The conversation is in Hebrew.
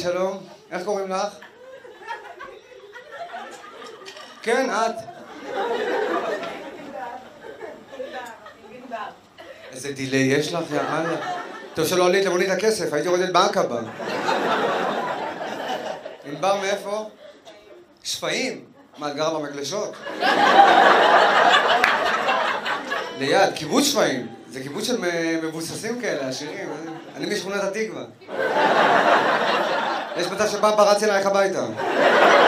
שלום. איך קוראים לך? כן, את. איזה דילי יש לך, יאללה. טוב שלא עלית למונית הכסף, הייתי יורדת בעקבה. ענבר מאיפה? שפיים? מה, את גרה במגלשות? ליד, קיבוץ שפיים. זה קיבוץ של מבוססים כאלה, עשירים. אני משכונת התקווה. יש מצב שפעם פרץ אלייך הביתה.